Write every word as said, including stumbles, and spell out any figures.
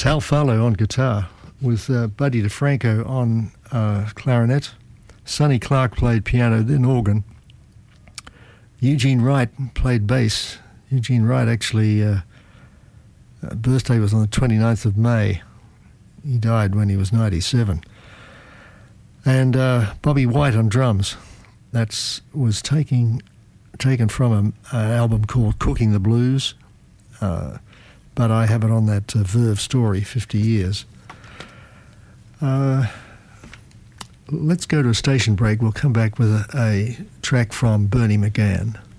Tal Farlow on guitar, with uh, Buddy DeFranco on uh, clarinet. Sonny Clark played piano, then organ. Eugene Wright played bass. Eugene Wright actually, uh, uh, birthday was on the twenty-ninth of May. He died when he was ninety-seven. And uh, Bobby White on drums. That was taking, taken from a, an album called Cooking the Blues, uh, but I have it on that uh, Verve Story, fifty years. Uh, let's go to a station break. We'll come back with a, a track from Bernie McGann.